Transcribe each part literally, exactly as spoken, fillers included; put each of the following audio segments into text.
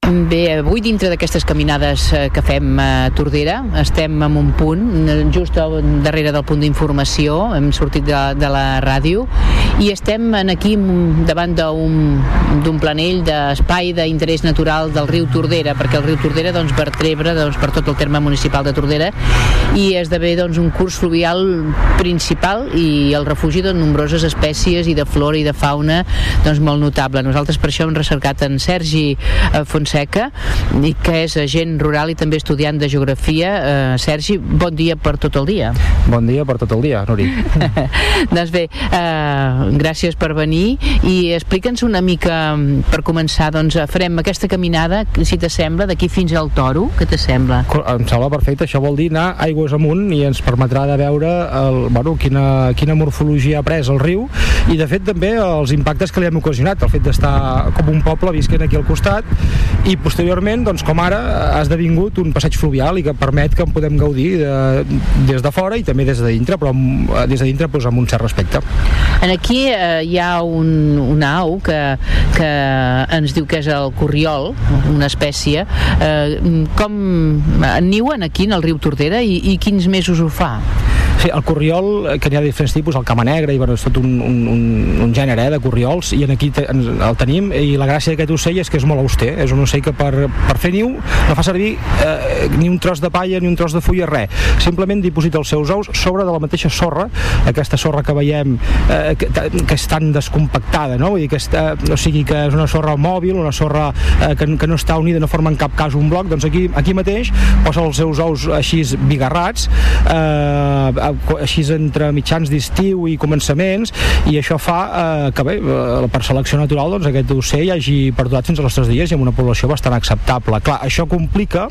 Bé, avui dintre d'aquestes caminades que fem a Tordera estem en un punt, just darrere del punt d'informació, hem sortit de, de la ràdio i estem aquí davant d'un planell d'espai d'interès natural del riu Tordera, perquè el riu Tordera doncs, vertebra doncs, per tot el terme municipal de Tordera i esdevé doncs, un curs fluvial principal i el refugi de nombroses espècies i de flora i de fauna doncs, molt notable. Nosaltres per això hem recercat en Sergi Fonseca, i que és agent rural i també estudiant de geografia. eh, Sergi, bon dia per tot el dia. Bon dia per tot el dia, Nuri. Doncs bé, eh, gràcies per venir i explica'ns una mica, per començar, doncs farem aquesta caminada, si t'assembla, d'aquí fins al Toro, què t'assembla? Em sembla perfecte, això vol dir anar aigües amunt i ens permetrà de veure el, bueno, quina, quina morfologia ha pres el riu i de fet també els impactes que li hem ocasionat, el fet d'estar com un poble visquent aquí al costat i posteriorment, doncs, com ara, ha esdevingut un passeig fluvial i que permet que en podem gaudir de, des de fora i també des de dintre, però amb, des de dintre doncs, amb un cert respecte. En aquí eh, hi ha un, una au que, que ens diu que és el corriol, una espècie. Eh, com niuen aquí en el riu Tordera i, i quins mesos ho fa? Sí, el corriol, que n'hi ha diferents tipus, el cama negre, i bueno, és tot un, un, un gènere eh, de corriols, i aquí te, el tenim, i la gràcia d'aquest ocell és que és molt auster, és un ocell que per, per fer niu no fa servir eh, ni un tros de palla ni un tros de fulla, res, simplement diposita els seus ous sobre de la mateixa sorra, aquesta sorra que veiem eh, que, que és tan descompactada, no? Vull dir que està, o sigui que és una sorra mòbil, una sorra eh, que, que no està unida, no forma en cap cas un bloc, doncs aquí, aquí mateix posa els seus ous així bigarrats, eh, així entre mitjans d'estiu i començaments, i això fa eh, que bé, eh, per selecció natural doncs, aquest ocell hagi perdurat fins als nostres dies i amb una població bastant acceptable. Clar, això complica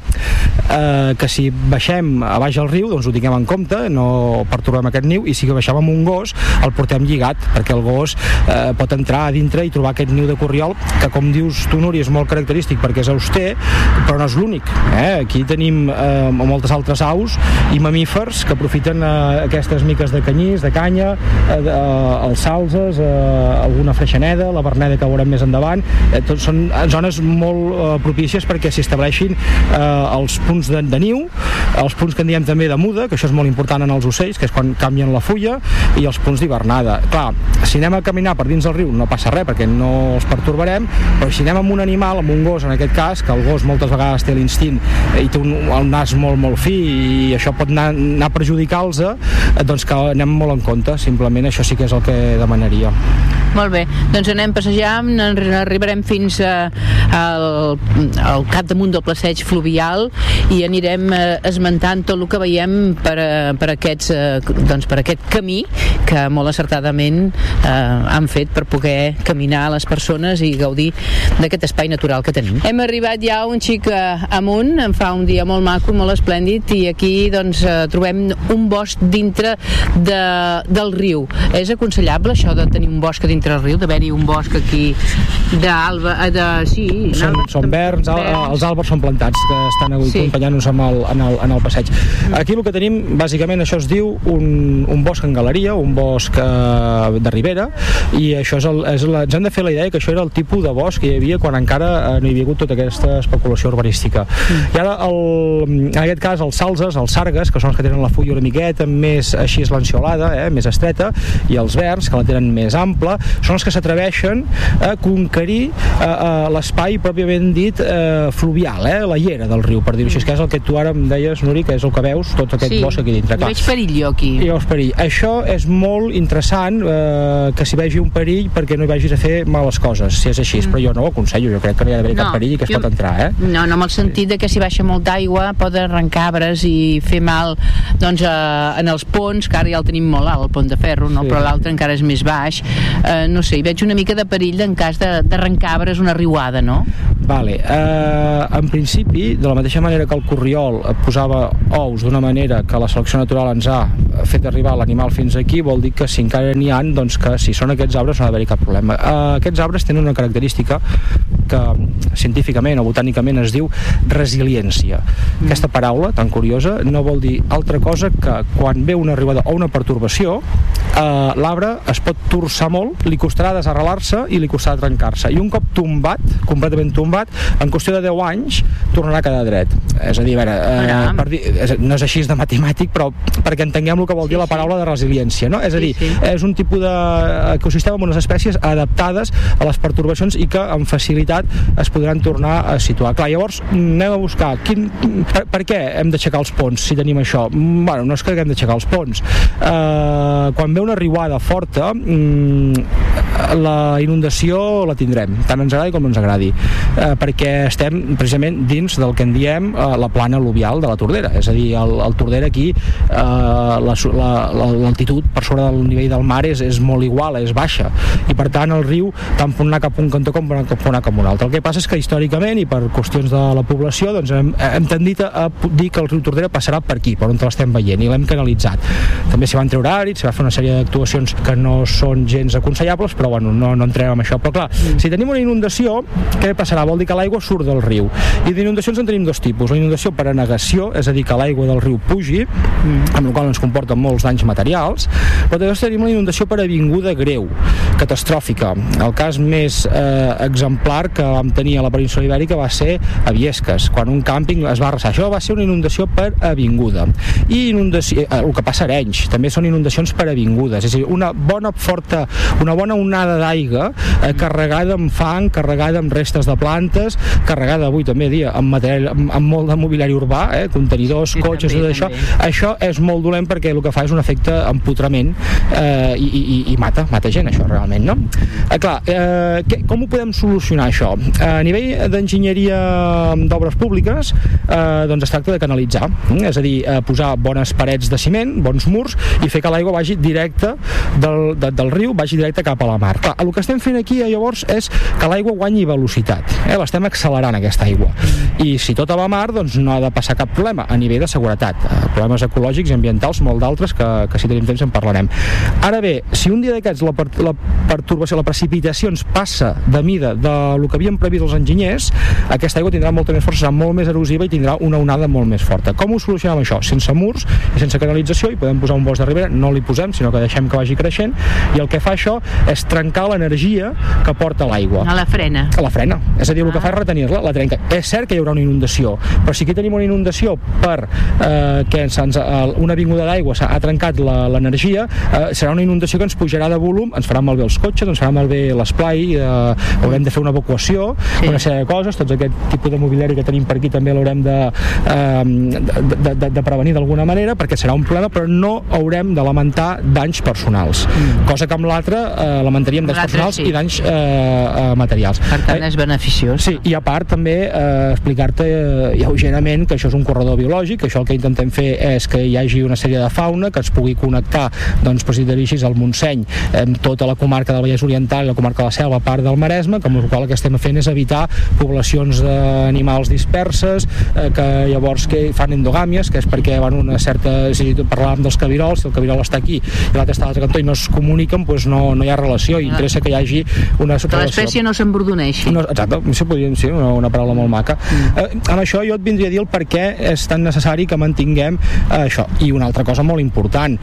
eh, que si baixem a baix al riu doncs ho tinguem en compte, no pertorbem aquest niu, i si baixem amb un gos el portem lligat, perquè el gos eh, pot entrar a dintre i trobar aquest niu de corriol que, com dius tu, Núria, és molt característic perquè és auster, però no és l'únic, eh? Aquí tenim eh, moltes altres aus i mamífers que aprofiten eh, aquestes miques de canyís, de canya, eh, de, eh, els salzes, eh, alguna freixaneda, la verneda que veurem més endavant, eh, tot són zones molt eh, propícies perquè s'hi estableixin eh, els punts de, de niu, els punts que en diem també de muda, que això és molt important en els ocells, que és quan canvien la fulla, i els punts d'hivernada. Clar, si anem a caminar per dins del riu no passa res perquè no els pertorbarem, però si anem amb un animal, amb un gos en aquest cas, que el gos moltes vegades té l'instint i té un, el nas molt molt fi i això pot anar, anar a perjudicar-los, doncs que anem molt en compte, simplement això sí que és el que demanaria. Molt bé, doncs anem passejant, arribarem fins a, al, al capdamunt del passeig fluvial i anirem eh, esmentant tot el que veiem per, per, aquests, eh, doncs per aquest camí que molt acertadament eh, han fet per poder caminar a les persones i gaudir d'aquest espai natural que tenim. Hem arribat ja un xic eh, amunt, em fa un dia molt maco, molt esplèndid, i aquí doncs eh, trobem un bosc dintre de, del riu. És aconsellable això de tenir un bosc dintre del riu, d'haver-hi un bosc aquí d'alba, de... sí, són, són verds, al, els àlbers són plantats que estan sí. acompanyant-nos en, el, en, el, en el passeig. Mm. Aquí el que tenim, bàsicament, això es diu un, un bosc en galeria, un bosc eh, de ribera, i això és el, és la, ens hem de fer la idea que això era el tipus de bosc que hi havia quan encara eh, no hi havia hagut tota aquesta especulació urbanística. Mm. I ara, el, en aquest cas, els salzes, els sargues, que són els que tenen la fulla una miqueta més així lanceolada, eh, més estreta, i els verds, que la tenen més ampla, són els que s'atreveixen a conquerir eh, eh, l'espai pròpiament dit eh, fluvial, eh, la llera del riu, per dir-ho així, que és el que tu ara em deies, Nuri, que és el que veus, tot aquest sí, bosc aquí dintre. Sí, veig perill jo aquí. I veus perill. Això és molt interessant, eh, que s'hi vegi un perill perquè no hi vagis a fer males coses, si és així, mm. però jo no ho aconsello, jo crec que no hi ha d'haver no, cap perill i que es jo, pot entrar, eh? No, no, amb el sentit de que si baixa molt d'aigua pot arrencar arbres i fer mal, doncs, eh, en els ponts, que ara ja el tenim molt alt, el pont de ferro, no? Sí. Però l'altre encara és més baix, eh, no sé, hi veig una mica de perill en cas d'arrencar arbres una riuada, no? Vale, eh, en principi, de la mateixa manera que el corriol posava ous d'una manera que la selecció natural ens ha fet arribar l'animal fins aquí, vol dir que si encara n'hi ha, doncs que si són aquests arbres no ha d'haver-hi cap problema. Eh, aquests arbres tenen una característica que científicament o botànicament es diu resiliència. Mm. Aquesta paraula, tan curiosa, no vol dir altra cosa que quan ve una arribada o una pertorbació, eh, l'arbre es pot torçar molt, li costarà desarrelar-se i li costarà trencar-se. I un cop tombat, completament tombat, en qüestió de deu anys, tornarà a quedar dret. És a dir, a veure, eh, per dir, és, no és així de matemàtic, però perquè entenguem el que vol dir sí, la paraula de resiliència, no? És a dir, sí, sí. és un tipus d'ecosistema amb unes espècies adaptades a les pertorbacions i que amb facilitat es podran tornar a situar. Clar, llavors anem a buscar quin, per, per què hem d'aixecar els ponts si tenim això? Bueno, no és que haguem d'aixecar els ponts. Eh, quan ve una riuada forta, la inundació la tindrem, tant ens agradi com ens agradi, eh, perquè estem precisament dins del que en diem eh, la plana al·luvial de la Tordera, és a dir, el, el Tordera aquí eh, l'altitud per sobre del nivell del mar és, és molt igual, és baixa, i per tant el riu tant pot anar cap a un cantó com pot anar cap a un altre. El que passa és que històricament i per qüestions de la població doncs hem, hem tendit a dir que el riu Tordera passarà per aquí, per on l'estem veient, i l'hem canalitzat. També s'hi van treure àrids, s'hi va fer una sèrie d'actuacions que no són gens aconsellables, però bueno, no, no entrem en això. Però clar, mm. si tenim una inundació, què passarà? Vol dir que l'aigua surt del riu. I d'inundacions en tenim dos tipus. La inundació per anegació, és a dir, que l'aigua del riu pugi, mm. amb la qual ens comporta molts danys materials, però també tenim la inundació per avinguda greu, catastròfica. El cas més eh, exemplar que vam tenir a la península Ibèrica va ser a Viesques, quan un càmping es va arrasar. Això va ser una inundació per avinguda. I inundació, eh, el que passa a Arenys, també són inundacions per avingudes, és a dir, una bona forta, una bona onada d'aigua eh, carregada amb fang, carregada amb restes de plantes, carregada avui també dia amb, material, amb, amb molt de mobiliari urbà, eh, contenidors, sí, cotxes, també, tot això. També. Això és molt dolent perquè el que fa és un efecte empotrament eh, i, i, i mata, mata gent això realment, no? Eh, clar, eh, que, com ho podem solucionar això? Eh, a nivell d'enginyeria d'obres públiques, eh, doncs es tracta de canalitzar, eh? És a dir, eh, posar bones parets de ciment, bons murs, i fer que l'aigua vagi directe del, de, del riu, vagi directe cap a la mar. Clar, el que estem fent aquí llavors és que l'aigua guanyi velocitat, eh? L'estem accelerant aquesta aigua, i si tot va a mar doncs no ha de passar cap problema a nivell de seguretat, eh, problemes ecològics i ambientals molt d'altres que, que si tenim temps en parlarem. Ara bé, si un dia d'aquests la, per, la pertorbació, la precipitació ens passa de mida del que havien previst els enginyers, aquesta aigua tindrà molta més força, serà molt més erosiva i tindrà una onada molt més forta. Com ho solucionem això? Sense murs i sense canalització, i podem posar un bosc de ribera, no li posem, sinó que deixem que vagi creixent, i el que fa això és trencar l'energia que porta l'aigua. A la frena. A la frena. És a dir, el que fa és retenir-la, la trenca. És cert que hi haurà una inundació, però si aquí tenim una inundació per eh, que ens, ens, una avinguda d'aigua ha trencat l'energia, eh, serà una inundació que ens pujarà de volum, ens farà malbé els cotxes, ens farà malbé l'esplai, eh, haurem de fer una evacuació, sí. una sèrie de coses, tots aquest tipus de mobiliari que tenim per aquí també l'haurem de, eh, de, de, de, de prevenir d'alguna manera, perquè serà un problema, però no haurem de lamentar danys personals, mm. cosa que amb l'altre eh, lamentaríem danys personals sí. i danys eh, eh, materials. Per tant eh, és beneficiós. Sí, i a part també eh, explicar-te eh, lleugerament que això és un corredor biològic, que això el que intentem fer és que hi hagi una sèrie de fauna que es pugui connectar, doncs, per si dirigis al Montseny, amb tota la comarca del Vallès Oriental i la comarca de la Selva, a part del Maresme, que amb el qual el que estem fent és evitar poblacions d'animals disperses, eh, que llavors que fan endogàmies, que és perquè van una certa, si parlàvem dels cabirols, si el cabirol està aquí i l'altre està a l'altre cantó i no es comuniquen, doncs no, no hi ha relació, i interessa que hi hagi una relació. Que l'espècie no s'embordoneixi. No, exacte, això podria ser una, una paraula molt maca. Mm. Eh, amb això jo et vindria a dir el per què és tan necessari que mantinguem eh, això. I una altra cosa molt important,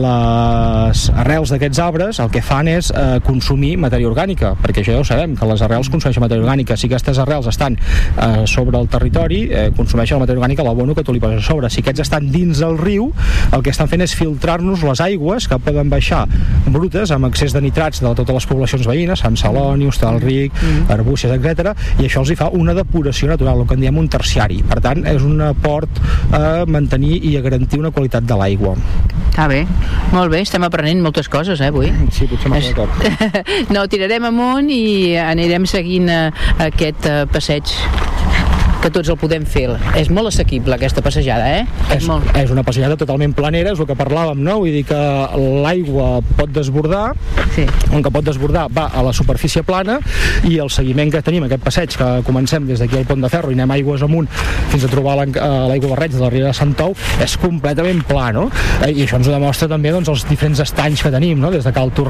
les arrels d'aquests arbres el que fan és eh, consumir matèria orgànica, perquè això ja ho sabem, que les arrels consumeixen matèria orgànica. Si aquestes arrels estan eh, sobre el territori, eh, consumeixen la matèria orgànica, l'abono que tu li poses a sobre. Si aquests estan dins del riu, el que estan fent és filtrar-nos les aigües que poden baixar brutes amb excés de nitrats de totes les poblacions veïnes, Sant Celoni, Hostalric, mm. Arbúcies, etcètera, i això els hi fa una depuració natural, el que en diem un terciari. Per tant, és un aport a mantenir i a garantir una qualitat de l'aigua. Està bé, molt bé, estem aprenent moltes coses, eh, avui. Sí, potser m'ha es... No, tirarem amunt i anirem seguint uh, aquest uh, passeig que tots el podem fer. És molt assequible aquesta passejada, eh? És, és, molt... és una passejada totalment planera, és el que parlàvem, no? Vull dir que l'aigua pot desbordar, sí. on que pot desbordar va a la superfície plana, i el seguiment que tenim, aquest passeig, que comencem des d'aquí al Pont de Ferro i anem aigües amunt fins a trobar l'aigua Barreig de la Riera de Sant Ou, és completament pla, no? I això ens ho demostra també doncs, els diferents estanys que tenim, no? Des de Cal Torrent